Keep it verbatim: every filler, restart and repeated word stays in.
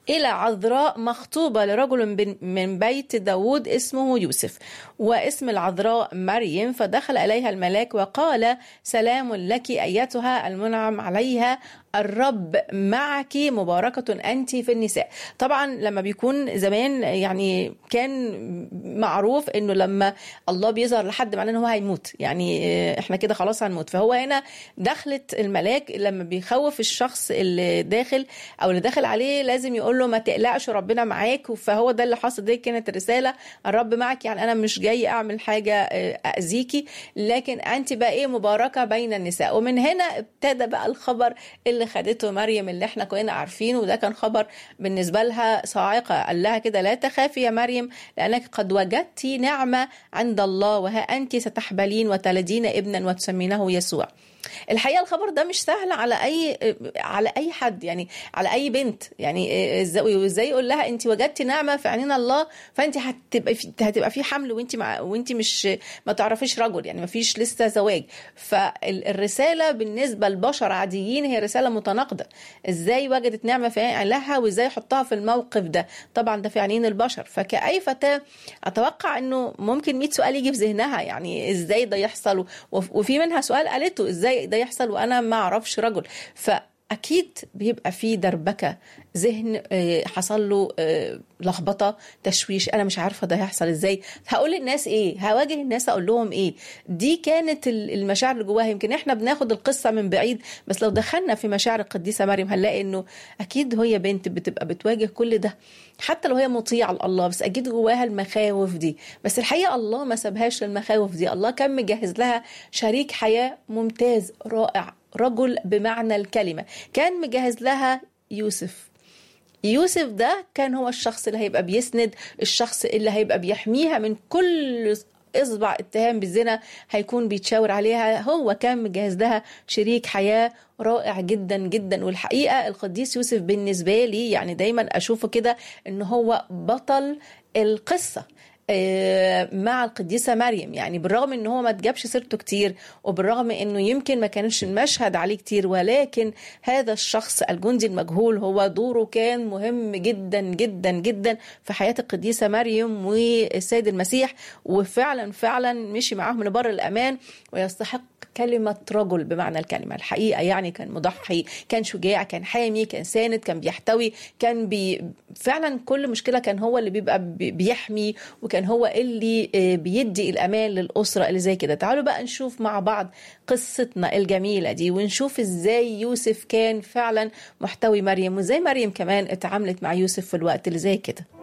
إلى عذراء مخطوبة لرجل من بيت داود اسمه يوسف، واسم العذراء مريم. فدخل إليها الملاك وقال: سلام لك أيتها المنعم عليها، الرب معك، مباركة أنت في النساء. طبعا لما بيكون زمان يعني كان معروف إنه لما الله بيظهر لحد معناه إنه هو هيموت، يعني إحنا كده خلاص هنموت. فهو هنا دخلت الملاك لما بيخوف الشخص اللي داخل أو اللي داخل عليه، لازم يقول له ما تقلقش ربنا معاك. فهو ده اللي حصل، دي كانت رسالة، الرب معك، يعني أنا مش جاي أعمل حاجة أذيكي، لكن أنت بقى إيه، مباركة بين النساء. ومن هنا ابتدى بقى الخبر اللي خدته مريم اللي احنا كنا عارفينه، وده كان خبر بالنسبة لها صاعقة. قال لها كده: لا تخافي يا مريم، لأنك قد وجدت نعمة عند الله، وها أنت ستحبلين وتلدين ابنا وتسمينه يسوع. الحقيقة الخبر ده مش سهل على أي على أي حد، يعني على أي بنت. يعني ازاي يقول لها أنت وجدتي نعمة في عينين الله، فأنت هتبقى في هتبقى في حمل وأنت مع وأنت مش ما تعرفيش رجل، يعني ما فيش لسه زواج. فالرسالة بالنسبة لبشر عاديين هي رسالة متناقضة. ازاي وجدت نعمة في عينها وازاي يحطها في الموقف ده؟ طبعا ده في عينين البشر. فكأي فتاة أتوقع إنه ممكن مئة سؤال يجي في ذهنها، يعني ازاي ده يحصل؟ وفي منها سؤال قالته: ازاي ده يحصل وانا ما اعرفش رجل؟ فاكيد بيبقى في دربكه ذهن، حصل له لخبطه، تشويش، انا مش عارفه ده هيحصل ازاي، هقول للناس ايه، هواجه الناس اقول لهم ايه. دي كانت المشاعر اللي جواها. يمكن احنا بناخد القصه من بعيد، بس لو دخلنا في مشاعر القديسه مريم هنلاقي انه اكيد هي بنت بتبقى بتواجه كل ده، حتى لو هي مطيعه لله، بس اكيد جواها المخاوف دي. بس الحقيقه الله ما سابهاش للمخاوف دي، الله كان مجهز لها شريك حياه ممتاز رائع، رجل بمعنى الكلمه. كان مجهز لها يوسف. يوسف ده كان هو الشخص اللي هيبقى بيسند، الشخص اللي هيبقى بيحميها من كل اصبع اتهام بالزنا هيكون بيتشاور عليها. هو كان مجهز لها شريك حياة رائع جدا جدا. والحقيقة القديس يوسف بالنسبة لي يعني دايما اشوفه كده ان هو بطل القصة مع القديسة مريم. يعني بالرغم ان هو ما تجابش سيرته كتير، وبالرغم انه يمكن ما كانش المشهد عليه كتير، ولكن هذا الشخص الجندي المجهول هو دوره كان مهم جدا جدا جدا في حياة القديسة مريم والسيد المسيح، وفعلا فعلا مشي معاهم لبر الأمان، ويستحق كلمة رجل بمعنى الكلمة. الحقيقة يعني كان مضحي، كان شجاع، كان حامي، كان ساند، كان بيحتوي، كان بي فعلا كل مشكلة كان هو اللي بيبقى بيحمي، وكان هو اللي بيدي الأمان للأسرة اللي زي كده. تعالوا بقى نشوف مع بعض قصتنا الجميلة دي، ونشوف ازاي يوسف كان فعلا محتوي مريم، وازاي مريم كمان اتعاملت مع يوسف في الوقت اللي زي كده.